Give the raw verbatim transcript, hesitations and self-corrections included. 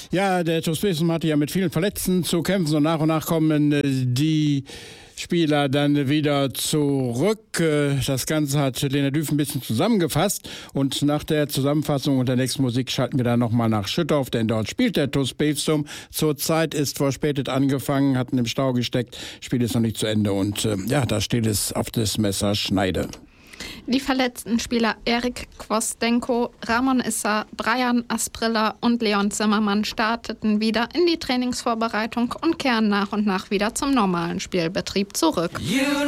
Ja, der TuS Bevsum hatte ja mit vielen Verletzten zu kämpfen und nach und nach kommen die Spieler dann wieder zurück. Das Ganze hat Lena Düff ein bisschen zusammengefasst und nach der Zusammenfassung und der nächsten Musik schalten wir dann nochmal nach Schüttorf, denn dort spielt der TuS Bevsum. Zurzeit ist verspätet angefangen, hatten im Stau gesteckt, Spiel ist noch nicht zu Ende und äh, ja, da steht es auf das Messer Schneide. Die verletzten Spieler Erik Kwostenko, Ramon Issa, Brian Asprilla und Leon Zimmermann starteten wieder in die Trainingsvorbereitung und kehren nach und nach wieder zum normalen Spielbetrieb zurück.